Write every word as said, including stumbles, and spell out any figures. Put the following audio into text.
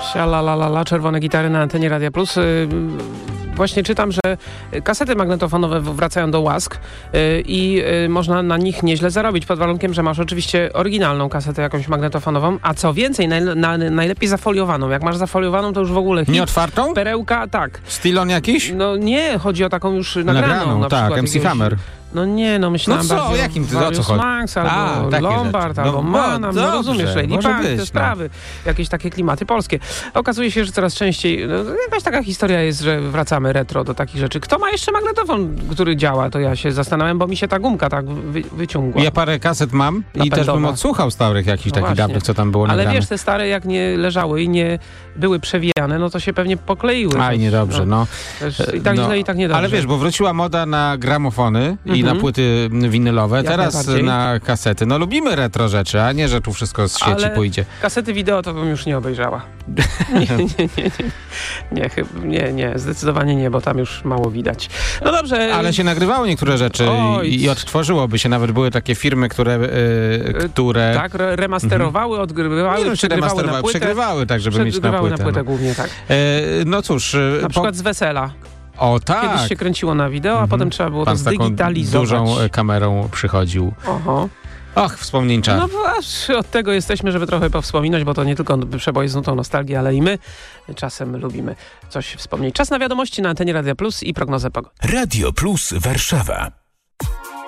Siala, la, la, la, czerwone gitary na antenie Radia Plus. Właśnie czytam, że kasety magnetofonowe wracają do łask i można na nich nieźle zarobić, pod warunkiem, że masz oczywiście oryginalną kasetę jakąś magnetofonową, a co więcej, naj, na, najlepiej zafoliowaną. Jak masz zafoliowaną, to już w ogóle hit. Nie otwartą? Perełka, tak. Stylon jakiś? No nie, chodzi o taką już nagraną. Nagraną, na tak, M C jakiegoś... Hammer. No nie, no myślałem no co, bardziej o jakim ty, o o co chodzi? Max, albo A, Lombard, rzeczy. albo No, Manam, no, dobrze, rozumiesz, Lady może Punk, być, te no. sprawy, jakieś takie klimaty polskie. Okazuje się, że coraz częściej, no, jakaś taka historia jest, że wracamy retro do takich rzeczy. Kto ma jeszcze magnetofon, który działa, to ja się zastanawiam, bo mi się ta gumka tak wy, wyciągła. Ja parę kaset mam i Napędowa. też bym odsłuchał starych jakichś No takich właśnie. dawnych, co tam było Ale nagrane. wiesz, te stare jak nie leżały i nie były przewijane, no to się pewnie pokleiły. Aj, niedobrze, no. Też I tak no, źle, i tak niedobrze. Ale wiesz, bo wróciła moda na gramofony i Mhm. na płyty winylowe, Jak teraz najbardziej. na kasety. No lubimy retro rzeczy, a nie, że tu wszystko z sieci Ale pójdzie. kasety wideo to bym już nie obejrzała. Nie, nie, nie, nie. Nie, chyba, nie, nie, zdecydowanie nie, bo tam już mało widać. No dobrze. Ale się nagrywało niektóre rzeczy Oj. i, i odtworzyłoby się. Nawet były takie firmy, które... Yy, które... Tak, re- remasterowały, mhm. odgrywały, Nie wiem, czy przegrywały na remasterowały, płytę. przegrywały tak, żeby mieć na Przegrywały płytę. na płytę no. głównie, tak. Yy, no cóż... Yy, Na po... przykład z wesela. O tak! Kiedyś się kręciło na wideo, a Mhm. potem trzeba było Pan to z taką zdigitalizować. dużą e, kamerą przychodził. Oho. Och, wspomnień czar. No właśnie od tego jesteśmy, żeby trochę powspominać, bo to nie tylko przeboje z nutą nostalgii, ale i my czasem lubimy coś wspomnieć. Czas na wiadomości na antenie Radia Plus i prognozę pogody. Radio Plus Warszawa.